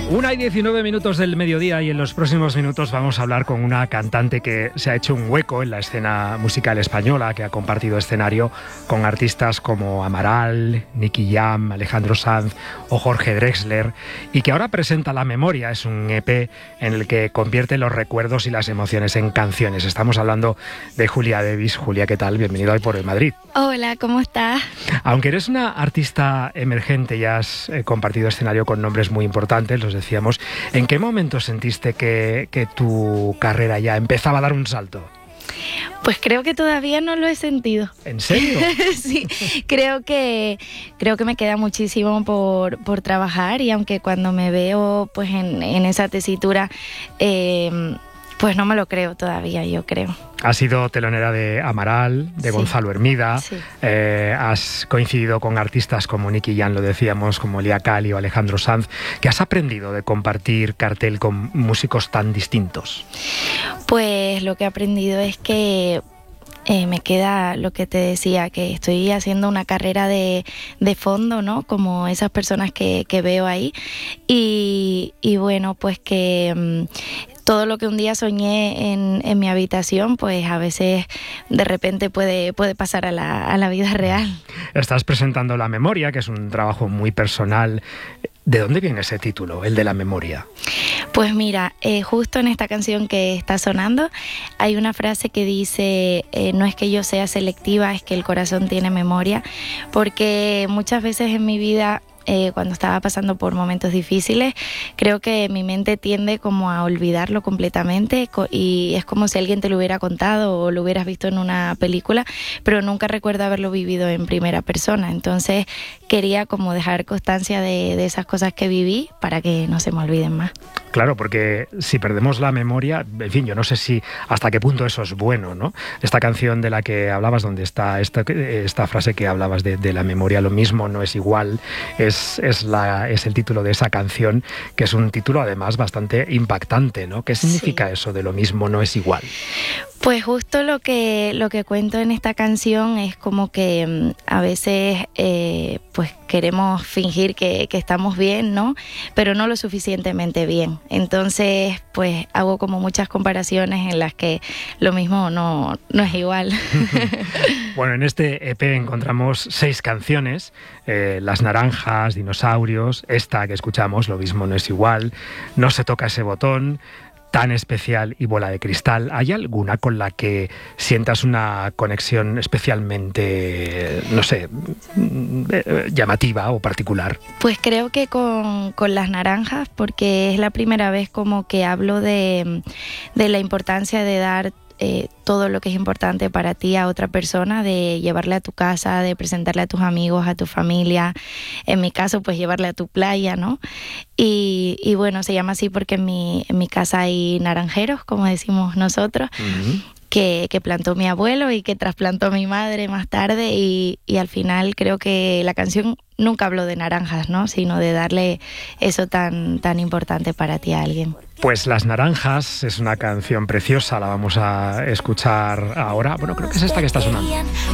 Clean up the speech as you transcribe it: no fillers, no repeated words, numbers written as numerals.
1:19 del mediodía y en los próximos minutos vamos a hablar con una cantante que se ha hecho un hueco en la escena musical española, que ha compartido escenario con artistas como Amaral, Nicky Jam, Alejandro Sanz o Jorge Drexler, y que ahora presenta La Memoria. Es un EP en el que convierte los recuerdos y las emociones en canciones. Estamos hablando de Julia Davis. Julia, ¿qué tal? Bienvenido a Hoy por el Madrid. Hola, ¿cómo estás? Aunque eres una artista emergente y has compartido escenario con nombres muy importantes, los decíamos, ¿en qué momento sentiste que tu carrera ya empezaba a dar un salto? Pues creo que todavía no lo he sentido. ¿En serio? Sí, creo que me queda muchísimo por trabajar, y aunque cuando me veo pues en esa tesitura, pues no me lo creo todavía, yo creo. Has sido telonera de Amaral, de Gonzalo Hermida, sí. Has coincidido con artistas como Nicky Jam, lo decíamos, como Lía Cali o Alejandro Sanz. ¿Qué has aprendido de compartir cartel con músicos tan distintos? Pues lo que he aprendido es que me queda lo que te decía, que estoy haciendo una carrera de fondo, ¿no? Como esas personas que veo ahí. Y bueno, pues que todo lo que un día soñé en mi habitación, pues a veces de repente puede pasar a la vida real. Estás presentando La Memoria, que es un trabajo muy personal. ¿De dónde viene ese título, el de La Memoria? Pues mira, justo en esta canción que está sonando hay una frase que dice, no es que yo sea selectiva, es que el corazón tiene memoria, porque muchas veces en mi vida, cuando estaba pasando por momentos difíciles, creo que mi mente tiende como a olvidarlo completamente, y es como si alguien te lo hubiera contado o lo hubieras visto en una película, pero nunca recuerdo haberlo vivido en primera persona. Entonces quería como dejar constancia de esas cosas que viví para que no se me olviden más. Claro, porque si perdemos la memoria, en fin, yo no sé si hasta qué punto eso es bueno, ¿no? Esta canción de la que hablabas, donde está esta frase que hablabas de la memoria, lo mismo no es igual, es el título de esa canción, que es un título además bastante impactante, ¿no? ¿Qué significa eso de lo mismo no es igual? Pues justo lo que cuento en esta canción es como que a veces pues queremos fingir que estamos bien, ¿no? Pero no lo suficientemente bien. Entonces pues hago como muchas comparaciones en las que lo mismo no es igual. Bueno, en este EP encontramos 6 canciones, Las Naranjas, Dinosaurios, esta que escuchamos, Lo mismo no es igual, No se toca ese botón, Tan especial y Bola de cristal. ¿Hay alguna con la que sientas una conexión especialmente, no sé, llamativa o particular? Pues creo que con Las Naranjas, porque es la primera vez como que hablo de la importancia de dar todo lo que es importante para ti a otra persona, de llevarle a tu casa, de presentarle a tus amigos, a tu familia, en mi caso pues llevarle a tu playa, ¿no? Y bueno, se llama así porque en mi casa hay naranjeros, como decimos nosotros. Uh-huh. Que plantó mi abuelo y que trasplantó mi madre más tarde, y al final creo que la canción nunca habló de naranjas, ¿no? Sino de darle eso tan importante para ti a alguien. Pues Las Naranjas es una canción preciosa, la vamos a escuchar ahora. Bueno, creo que es esta que está sonando.